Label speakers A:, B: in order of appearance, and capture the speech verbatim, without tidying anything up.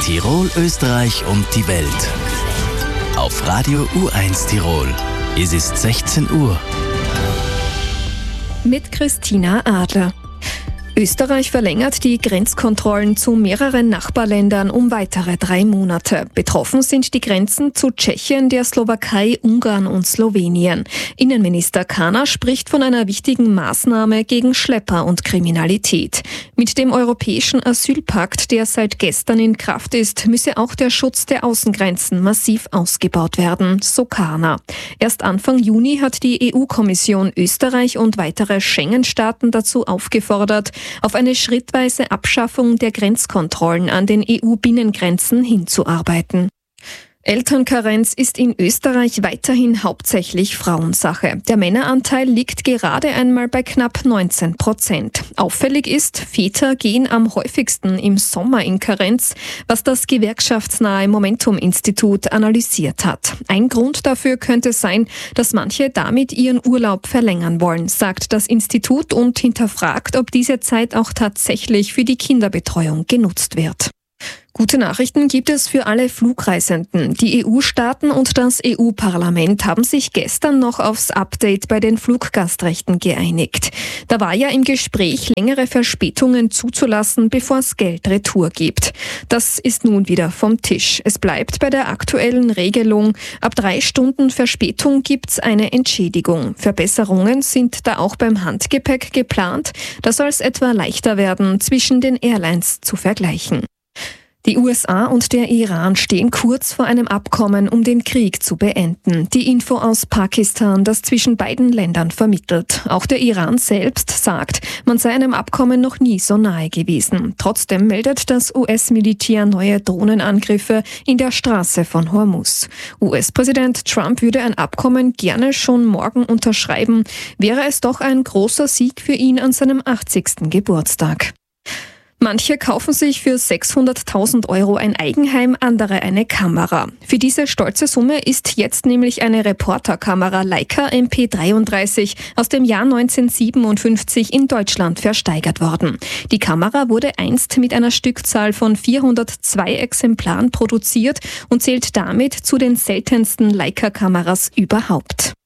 A: Tirol, Österreich und die Welt. Auf Radio U eins Tirol. Es ist sechzehn Uhr.
B: Mit Christina Adler. Österreich verlängert die Grenzkontrollen zu mehreren Nachbarländern um weitere drei Monate. Betroffen sind die Grenzen zu Tschechien, der Slowakei, Ungarn und Slowenien. Innenminister Kahner spricht von einer wichtigen Maßnahme gegen Schlepper und Kriminalität. Mit dem europäischen Asylpakt, der seit gestern in Kraft ist, müsse auch der Schutz der Außengrenzen massiv ausgebaut werden, so Kahner. Erst Anfang Juni hat die E U-Kommission Österreich und weitere Schengen-Staaten dazu aufgefordert, auf eine schrittweise Abschaffung der Grenzkontrollen an den E U-Binnengrenzen hinzuarbeiten. Elternkarenz ist in Österreich weiterhin hauptsächlich Frauensache. Der Männeranteil liegt gerade einmal bei knapp neunzehn Prozent. Auffällig ist, Väter gehen am häufigsten im Sommer in Karenz, was das gewerkschaftsnahe Momentum-Institut analysiert hat. Ein Grund dafür könnte sein, dass manche damit ihren Urlaub verlängern wollen, sagt das Institut und hinterfragt, ob diese Zeit auch tatsächlich für die Kinderbetreuung genutzt wird. Gute Nachrichten gibt es für alle Flugreisenden. Die E U-Staaten und das E U-Parlament haben sich gestern noch aufs Update bei den Fluggastrechten geeinigt. Da war ja im Gespräch, längere Verspätungen zuzulassen, bevor es Geld retour gibt. Das ist nun wieder vom Tisch. Es bleibt bei der aktuellen Regelung. Ab drei Stunden Verspätung gibt's eine Entschädigung. Verbesserungen sind da auch beim Handgepäck geplant. Da soll es etwa leichter werden, zwischen den Airlines zu vergleichen. Die U S A und der Iran stehen kurz vor einem Abkommen, um den Krieg zu beenden. Die Info aus Pakistan, das zwischen beiden Ländern vermittelt. Auch der Iran selbst sagt, man sei einem Abkommen noch nie so nahe gewesen. Trotzdem meldet das U S-Militär neue Drohnenangriffe in der Straße von Hormuz. U S-Präsident Trump würde ein Abkommen gerne schon morgen unterschreiben. Wäre es doch ein großer Sieg für ihn an seinem achtzigsten Geburtstag. Manche kaufen sich für sechshunderttausend Euro ein Eigenheim, andere eine Kamera. Für diese stolze Summe ist jetzt nämlich eine Reporterkamera Leica M P dreiunddreißig aus dem Jahr neunzehnhundertsiebenundfünfzig in Deutschland versteigert worden. Die Kamera wurde einst mit einer Stückzahl von vierhundertzwei Exemplaren produziert und zählt damit zu den seltensten Leica-Kameras überhaupt.